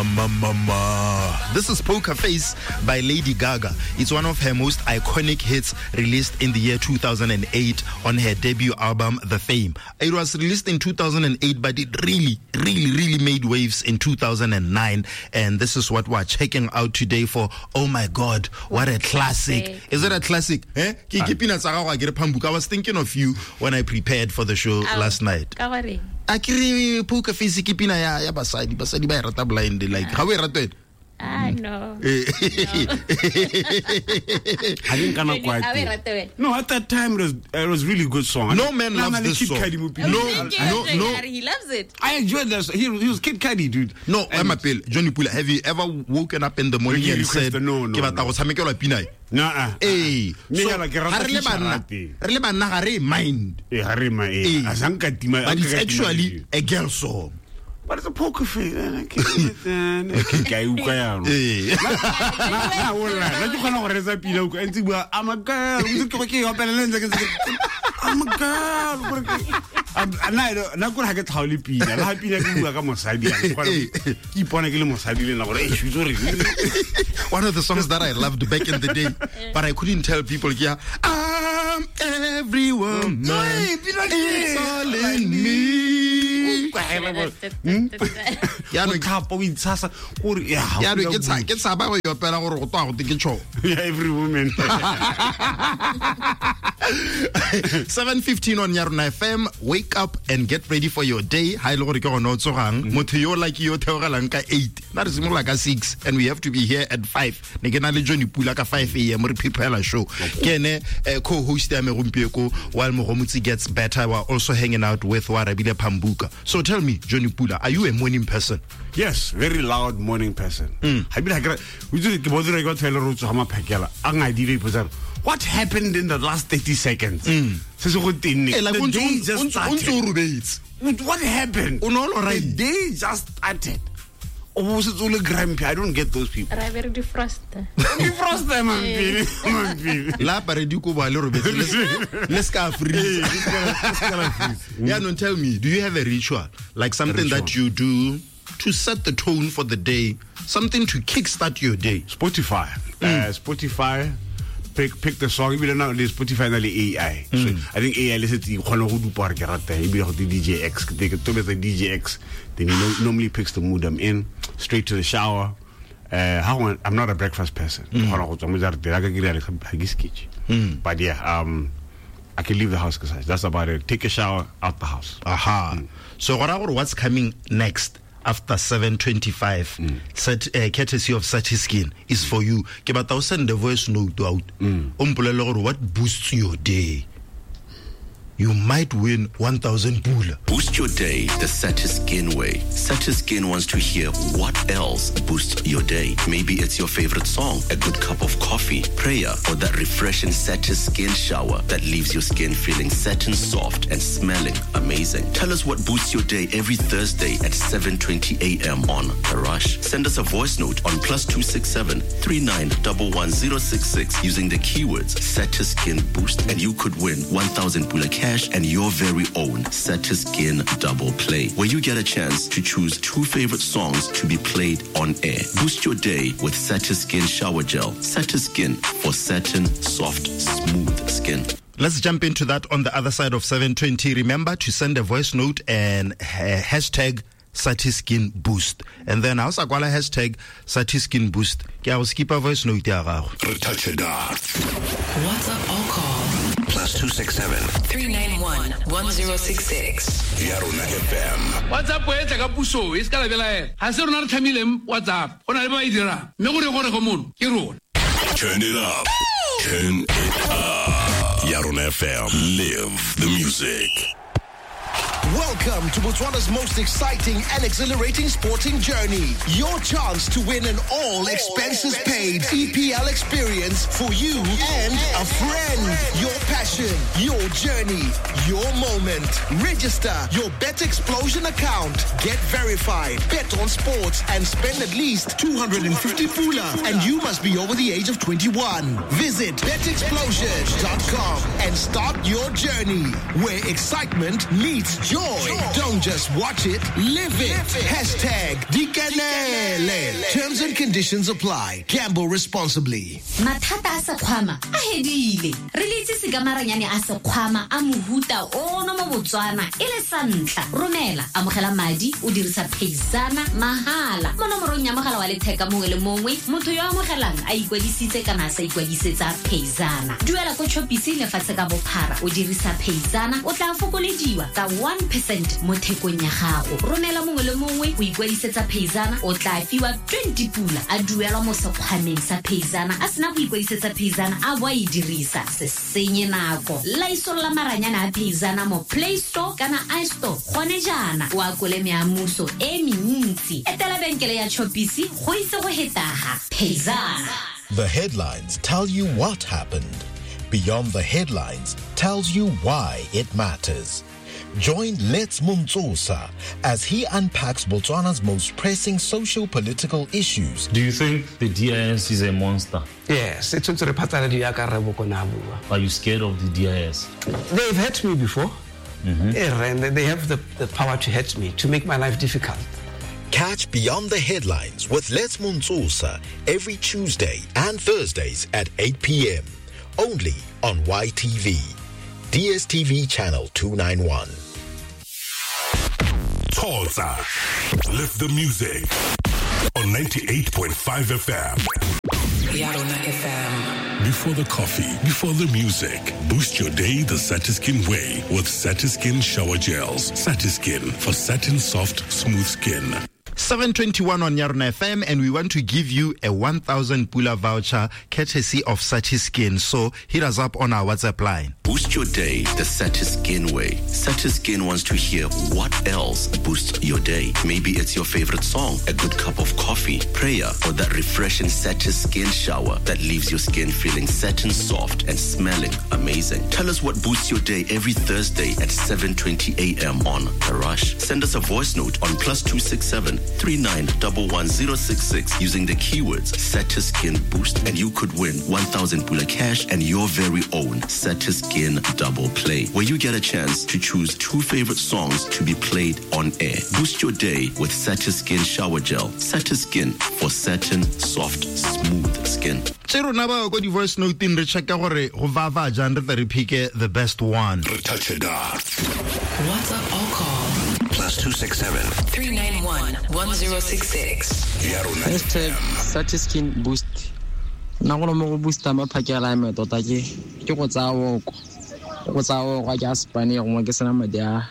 This is Poker Face by Lady Gaga. It's one of her most iconic hits, released in the year 2008 on her debut album, The Fame. It was released in 2008, but it really made waves in 2009. And this is what we're checking out today for, oh my God, what a classic. Is it a classic? I was thinking of you when I prepared for the show last night. Akiri Poker Face kipina ya basadi ba rata blind, like how we rated. No. I didn't kind of quite. No, at that time it was really good song. No man loves this song. No. He loves it. I enjoyed this. He was Kid Cudi, dude. No, I'm a pill. Johnny Pula, have you ever woken up in the morning and said, no. Nah. Hey, so mind. But it's actually a girl song. But it's a Poker Face. I'm a girl. I'm a girl. One of the songs that I loved back in the day, but I couldn't tell people here. I'm every woman. It's all in me. Every woman. 7:15 on Yaruna FM. Wake up and get ready for your day. Hi, Lord, Motio like you Teoralanka 8. That is more like a 6, and we have to be here at 5. Negenali Johnny Pulaka 5 a.m. Prepare show. Kene co-host while Mohomutsi gets better. We're also hanging out with Warabile Pambuka. So tell me, Johnny Pula, are you a morning person? Yes, very loud morning person. What happened in the last 30 seconds? The day just started. What happened? The day just started. I don't get those people. I'm very defrosted. Yeah, no, tell me, do you have a ritual? Like something that you do to set the tone for the day? Something to kickstart your day? Spotify. Spotify. Pick the song. Even now, there's Spotify and AI. So I think AI listens to DJ X. They can tell me the DJ X. Then he normally picks the mood I'm in. Straight to the shower. I'm not a breakfast person. But yeah, I can leave the house because that's about it. Take a shower, out the house. So what's coming next? After 7:25, courtesy of Satiskin is for you. I'll send the voice note out. What boosts your day? You might win 1,000 pula. Boost your day the Satiskin way. Satiskin wants to hear what else boosts your day. Maybe it's your favorite song, a good cup of coffee, prayer, or that refreshing Satiskin shower that leaves your skin feeling satin soft and smelling amazing. Tell us what boosts your day every Thursday at 7:20 a.m. on The Rush. Send us a voice note on +267 3911 using the keywords Satiskin Boost, and you could win 1,000 pula cash and your very own Satiskin double play, where you get a chance to choose 2 favorite songs to be played on air. Boost your day with Satiskin shower gel. Satiskin for satin, soft, smooth skin. Let's jump into that on the other side of 7:20. Remember to send a voice note and hashtag Satiskin Boost. And then also hashtag Satiskin Boost. I'll skip a voice note. Touch it off. WhatsApp or call +267 391 1066. Yaruna FM. WhatsApp e tla ka puso e ska la bela ha se rona re thamileng WhatsApp ona le ba e dira mme gore go mono ke rona. Turn it up. Turn it up. Yaruna FM. Live the music. Welcome to Botswana's most exciting and exhilarating sporting journey. Your chance to win an all expenses paid EPL experience for you and a friend. Your passion, your journey, your moment. Register your Bet Explosion account. Get verified. Bet on sports and spend at least 250 pula. And you must be over the age of 21. Visit betexplosion.com and start your journey where excitement meets Enjoy. Don't just watch it, live it. Hashtag Dikanele. Terms and conditions apply. Gamble responsibly. Mathata a sekhwama a hedile. Re letsise ka maranyane a sekhwama a mohuta ono mo Botswana e le sa ntlha. Romela amogela madi o dirisa Phezana mahala. Mo nomorong ya mogala wa letheka mongwe le mongwe motho yo amogelang a ikwadisitse kana sa ikwadisetsa Phezana. Duela ko Chopisi le fatse ka bophara o dirisa Phezana o tla fokolediwa ka 1% mo thekong ya gago. Romela mongwe le mongwe o ikwadisetsa Phezana o tla fiwa 20 pula a duelwa mo sekgwameng sa Phezana a sena go ikwadisetsa Phezana a bo a dirisa se senye nako. Laisola maranyana a Phezana mo Play Store kana iStore gone jana o akole meamuso e mentsi. Etela benkele ya Chopisi go itse go hetaga Phezana. The headlines tell you what happened. Beyond the headlines tells you why it matters. Join Let's Mumtsosa as he unpacks Botswana's most pressing socio-political issues. Do you think the DIS is a monster? Yes, it's a Are you scared of the DIS? They've hurt me before. And they have the power to hurt me, to make my life difficult. Catch Beyond the Headlines with Let's Mumtsosa every Tuesday and Thursdays at 8 p.m. Only on YTV. DSTV channel 291. Tulsa. Lift the music on 98.5 FM. Yarona FM. Before the coffee, before the music, boost your day the Satiskin way with Satiskin shower gels. Satiskin for satin soft, smooth skin. 7:21 on Yarona FM, and we want to give you a 1,000 Pula voucher courtesy of Satiskin. So hit us up on our WhatsApp line. Boost your day the Satiskin way. Satiskin wants to hear what else boosts your day. Maybe it's your favorite song, a good cup of coffee, prayer, or that refreshing Satiskin shower that leaves your skin feeling satin soft and smelling amazing. Tell us what boosts your day every Thursday at 7:20 a.m. on The Rush. Send us a voice note on +267 39111066 using the keywords Satiskin Boost, and you could win 1,000 Pula cash and your very own Satiskin Double Play, where you get a chance to choose 2 favorite songs to be played on air. Boost your day with Satiskin Shower Gel. Satiskin for satin, soft, smooth skin. Chero naba go di voice note in re checka gore go vava jan re re pick the best one. Touch it up. What's up? All call. +267 391 1066. Hashtag Satiskin Boost. Na go mo go boosta maphakela me tota ke go tsawo go ja Spani go mo ke sena madi a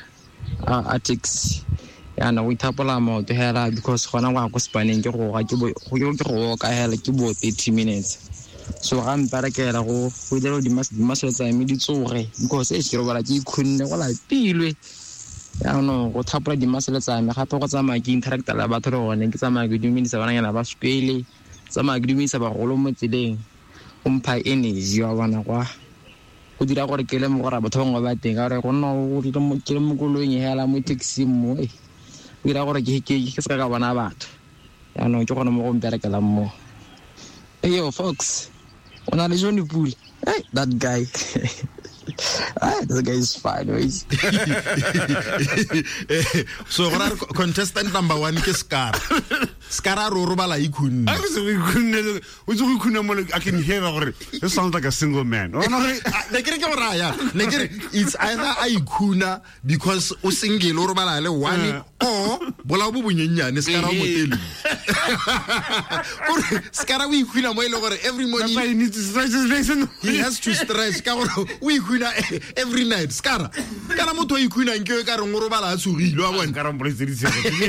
taxi ya na we tapola mo to hela because gona go Spani ke go ka hela ke bo 30 minutes. So ga mparekela go ile di maselo tsa me di tsoge because e shiro bala ke ikhunne go la pilwe. Ya no go thapela di masela tsa me gape go tsamaya ke interacta la batho rone ke tsamaya ke dumedisa bananyana ba sekele tsamaya ke dumedisa ba golo mo tseleng o mpha energy wa bana kwa go dira gore ke le mo gore batho bangwe ba teng ka gore go nna go dira mo ke le mo kolong hela mo taxi mo go dira gore ke se ka bona batho ya no ke gona mo go mperekela mo yo folks ona le Johnny Pool hey that guy this guy is fine. So contestant number 1 ke Scar. Scar ro bala ikhunne. I was ikhunne. O tso ikhunne mo I can hear gore it sounds like a single man. Oh no, ne kere ke boraya. Ne kere it's either ikhuna because o single ro bala le one or bola bo bonyenyane Scar mo teli. Scar we ikhuna mo ile gore every morning he needs to stretch his legs. He has to stretch ka gore we ikhuna every night. Scar kana motho o ikhuna nke ka re ngoro bala a tsogile wa bona ka rampo le tseditse.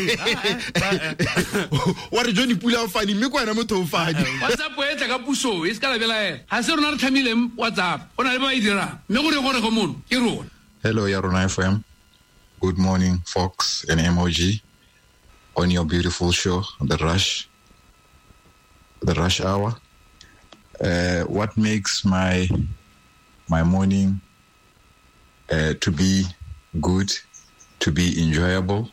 Wa re Johnny Pula o fani mme kwa na motho o fani. WhatsApp e tla ka puso e ska la bela e ha se rona re thamile WhatsApp ona le ba idira mme gore go mono ke rona. Hello Yarona FM. Good morning Fox and MOG on your beautiful show The Rush Hour. What makes my morning to be good, to be enjoyable,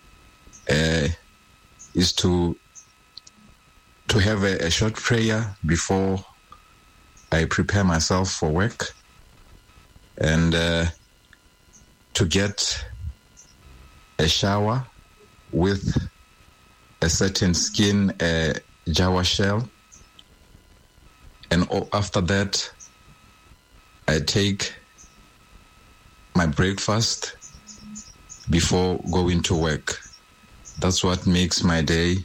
is to have a short prayer before I prepare myself for work, and to get a shower with a certain skin Java shell. And after that, I take my breakfast before going to work. That's what makes my day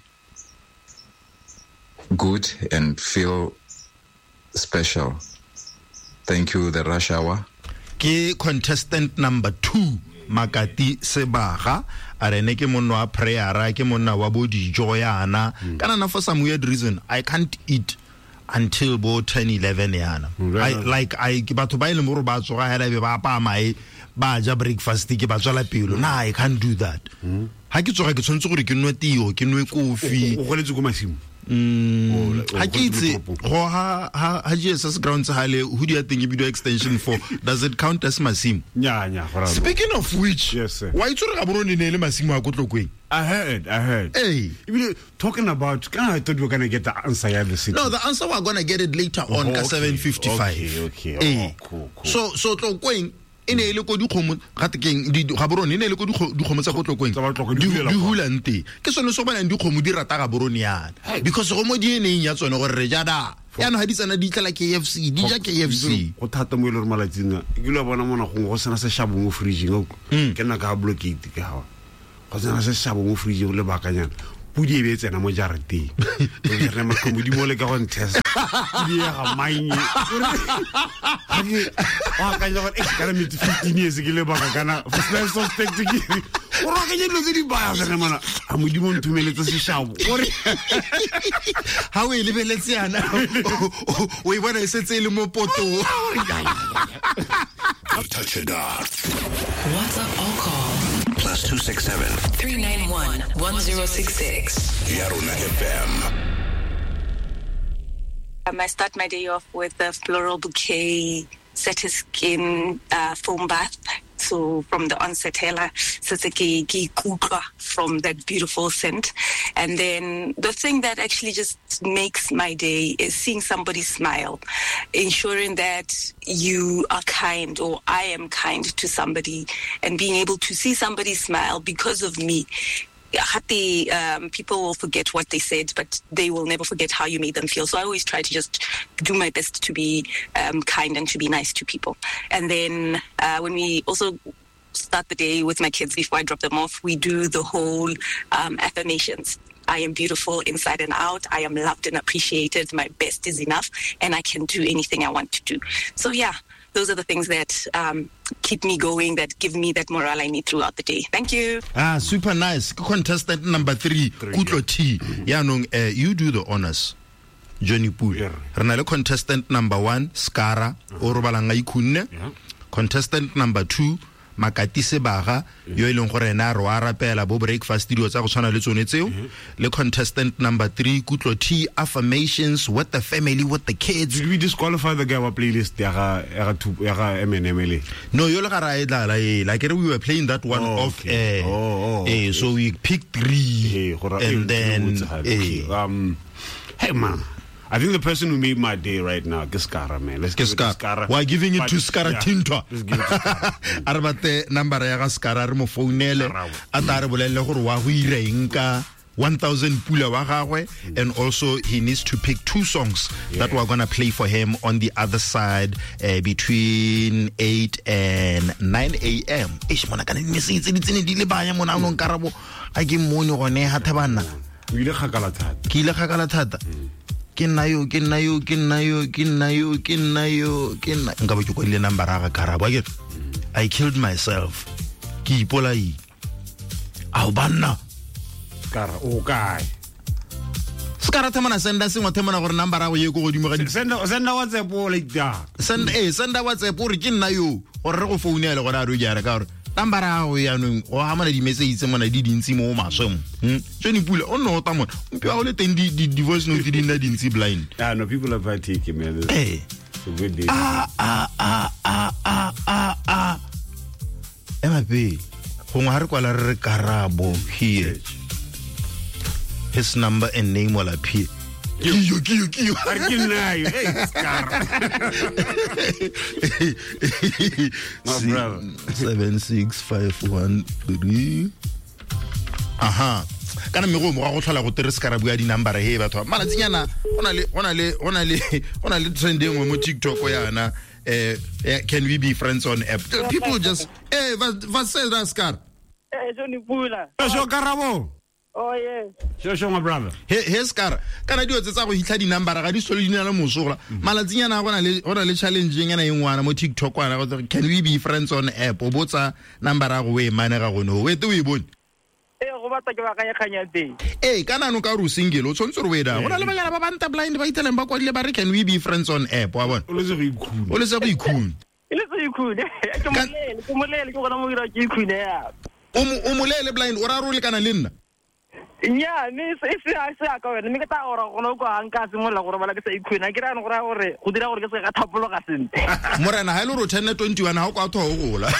good and feel special. Thank you, the Rush Hour. Ke contestant number 2, Makati Sebaga. Arene ke monna wa prayer, ke monna wa bo dijo yana. Kana for some weird reason, I can't eat until about 10-11 yana. I batho ba ile mo ba tsoga hela be ba pa mai ba ja breakfast ke ba tswala pelo. Nah, I can't do that. Ha ke tsoga ke tshwantse gore ke nwe teo, ke nwe coffee. O goletse go masimo. Ha ke itse go ha Jesus grounds hale who do you think you do extension for? Does it count as masimo? Nya. Speaking of which, yes sir. Why tsore ga borone ne le masimo a kotlokwe? I heard. Hey, talking about, I thought we were gonna get the answer at the city. No, the answer we're gonna get it later on. Okay. 7:55. Okay. Hey. Cool. So tlokwen ene ile ko dikgomo gatekeng di ga borone ene ile ko dikgomo tsa go tlokwen di hulante ke sone so bana dikgomo di rata ga borone yana because go mo di ene ya tsone gore re ja da yana ha di tsana di tla KFC di ja KFC go thata mo ile re malatsina ke ile bona mona go sena se shabo mo fridge ke nna ka blockade ke ha go sena se shabo mo fridge le bakanyana pudi e be tsena mo jarete go re ma komodi mo le ka go ntesa di ya ga maine wa ka ja gore ka re 15 years ke le baka kana first suspect ke o ra ke le di ba ya mana a mo di mo ntumeletse se shabo gore ha we le beletse yana o e bona e setse le mo poto touch it off. What's up, all call? +267 391 1066. Yarona FM. I start my day off with a floral bouquet, Satiskin foam bath. So from the onset, from that beautiful scent. And then the thing that actually just makes my day is seeing somebody smile, ensuring that you are kind or I am kind to somebody, and being able to see somebody smile because of me. People will forget what they said, but they will never forget how you made them feel. So I always try to just do my best to be kind and to be nice to people. And then when we also start the day with my kids before I drop them off, we do the whole affirmations. I am beautiful inside and out. I am loved and appreciated. My best is enough, and I can do anything I want to do. So yeah, those are the things that keep me going, that give me that morale I need throughout the day. Thank you. Super nice. Contestant number 3, Kutlo T. You do the honors. Johnny Pool. Renale contestant number 1, Skara, Orobalanga Ikunne. Contestant number 2, Makati Sebaga, yo e leng gore na ro arapela bo breakfast dio tsa go tshwana le tsone tseo. Le contestant number 3, Kutlo T, affirmations with the family, with the kids. Did we disqualify the guy wa playlist ya MNML? No, yo le ga ra idla like we were playing that one off air. So we picked 3 and then hey man, I think the person who made my day right now, Skara, man. Let's give it to Skara. Why giving it to Skara Tinto? Let's give it to Skara. Arbate number ya Skara re mo founele atare bolelle gore wa go irenka 1000 pula wa gagwe, and also he needs to pick 2 songs that we're going to play for him on the other side between 8 and 9 a.m. Eish mona kana message di tsene di le baya mona no nkarabo a ke mone gone ha thabana ke ile khakala thata ke nna nka ba ke go ile number ga karabo ke I killed myself ke ipolai a banna Skara o kae Skara thamana senda sengwa thamana gore number ga ye go godimo ga senda WhatsApp o like that senda WhatsApp o re ke nna yo gore re go founela gore a re jare ka gore number ga go ya no o ha mana di message tse mona di dintsi mo maswemo Johnny Pula o no ta mona mpi ga go le teng di divorce no di nna dintsi blind no people are partaking man. It's a good day MB go ngwa re kwala re karabo here. His number and name will appear. Kiyo. Hey, Skara. My brother. 76513 aha kana me go mo ga go tlhola go tere ska ra bua di number he batho malatsinyana ona le trend engwe mo TikTok yana can we be friends on app? People just what says that Scar? Johnny Pula. So Karabo. Oh yes. Show my brother. He Scar. Kana di otsa go hitla di number ga di solo di na le mosola. Malatsinyana gona le challenging yana engwana mo TikTok wana can we be friends on app? O botsa number ga go e mane ga go no. We te we bone. Go batla ke ba kanya kanya teng. Kana no ka ru single o tshwantse re weda. Gona le banyana ba banta blind ba iteleng ba kwatile ba re can we be friends on app wa bona. O le se go ikhune. Ile se ikhune. Ke molele ke gona mo ira ke ikhune ya. O molele blind o ra ro le kana le nna. Nya ni se ka wena me ke ta ora gona go hanka se mola gore bala ke sa ikhuna ke ra no gore go dira gore ke se ga thapolo ga sente. Morena ha ile ro 1021 ha o ka tho go gola.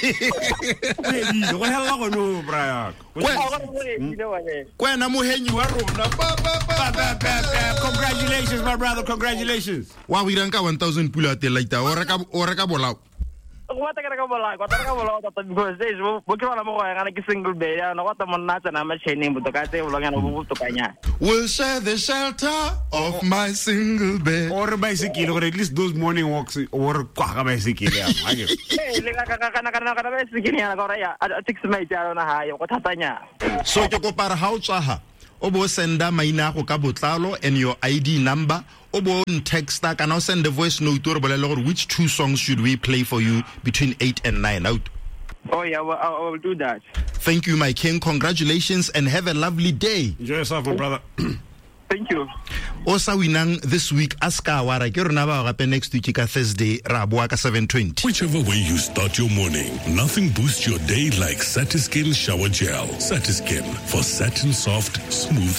Go hella go no bra. Kwena mohenyi wa rona. Congratulations my brother, congratulations. Wa go ira nka 1000 pula te laita o reka bolao. What I got because this book on a single day and what I'm not and I'm a chaining, but I say long and move to Kenya. We'll share the shelter of my single bed. Or a bicycle, or at least those morning walks or a bicycle. So you go para how chaha. Obo senda maina go ka botlalo and your ID number. Obo text that can now send the voice note to which 2 songs should we play for you between 8 and 9 out. Oh yeah, well, I will do that. Thank you, my king. Congratulations and have a lovely day. Enjoy yourself, my brother. Thank you. Osa winang this week aska wara ke rona ba gape next week ka Thursday ra boa ka 7:20. Whichever way you start your morning, nothing boosts your day like Satiskin shower gel. Satiskin for satin soft, smooth